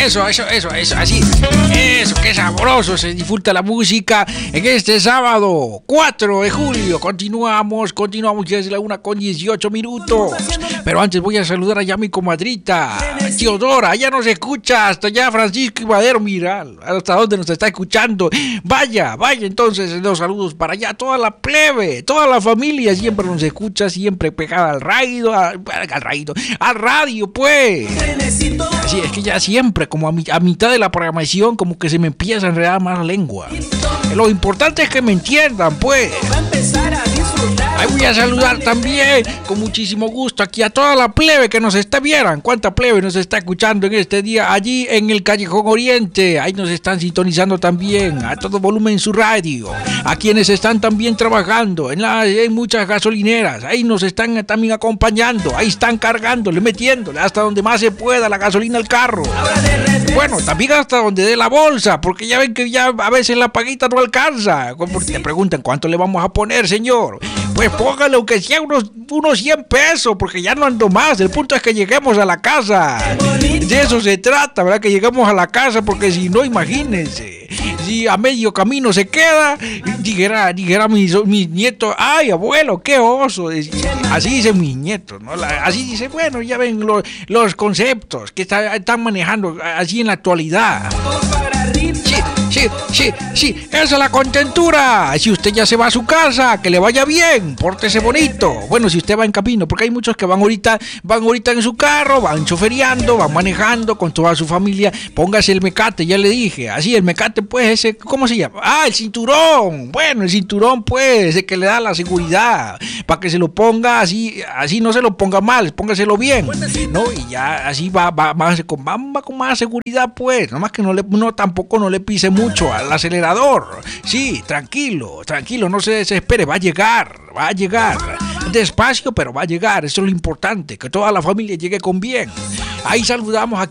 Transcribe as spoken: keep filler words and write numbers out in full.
Eso, eso, eso, eso, así. Eso, qué sabroso se disfruta la música en este sábado cuatro de julio. Continuamos, continuamos ya desde la una con dieciocho minutos. Pero antes voy a saludar allá a mi comadrita Teodora, allá nos escucha, hasta allá Francisco y Madero, mira, hasta dónde nos está escuchando. Vaya, vaya, entonces los saludos para allá, toda la plebe, toda la familia siempre nos escucha, siempre pegada al radio, al, al radio, al radio, pues. Así es que ya siempre, como a, mi, a mitad de la programación, como que se me empieza a enredar más la lengua. Lo importante es que me entiendan, pues. Ahí voy a saludar también con muchísimo gusto aquí a toda la plebe que nos está vieran. ¿Cuánta plebe nos está escuchando en este día? Allí en el Callejón Oriente, ahí nos están sintonizando también a todo volumen su radio. A quienes están también trabajando en, la, en muchas gasolineras, ahí nos están también acompañando. Ahí están cargándole, metiéndole hasta donde más se pueda la gasolina al carro. Bueno, también hasta donde dé la bolsa, porque ya ven que ya a veces la paguita no alcanza. Porque te preguntan cuánto le vamos a poner, señor. Pues póngale aunque sea unos, unos cien pesos, porque ya no ando más. El punto es que lleguemos a la casa. De eso se trata, ¿verdad? Que lleguemos a la casa, porque si no, imagínense. Si a medio camino se queda, dijera, dijera mis, mis nietos, ay, abuelo, qué oso. Así dicen mis nietos, ¿no? Así dice, bueno, ya ven los, los conceptos que está, están manejando así en la actualidad. Sí, sí, sí, sí, esa es la contentura. Si usted ya se va a su casa, que le vaya bien, pórtese bonito. Bueno, si usted va en camino, porque hay muchos que van ahorita, van ahorita en su carro, van chofereando, van manejando con toda su familia. Póngase el mecate, ya le dije. Así, el mecate, pues, ese, ¿cómo se llama? Ah, el cinturón. Bueno, el cinturón, pues, ese que le da la seguridad. Para que se lo ponga así, así no se lo ponga mal, póngaselo bien, ¿no? Y ya así va, va, va, va, va con más seguridad, pues. Nomás que no le, no, tampoco no le pise mucho al acelerador. Sí, tranquilo, tranquilo, no se desespere, va a llegar, va a llegar. Despacio, pero va a llegar, eso es lo importante, que toda la familia llegue con bien. Ahí saludamos a